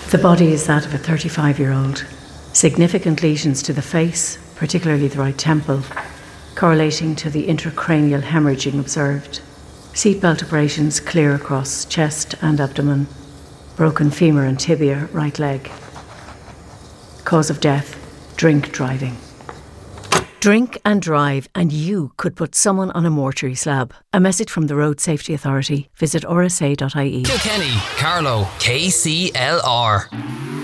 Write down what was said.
The body is that of a 35-year-old. Significant lesions to the face, particularly the right temple, correlating to the intracranial hemorrhaging observed. Seatbelt abrasions clear across chest and abdomen. Broken femur and tibia, right leg. Cause of death, drink driving. Drink and drive and you could put someone on a mortuary slab. A message from the Road Safety Authority. Visit rsa.ie. Kilkenny, Carlow, KCLR.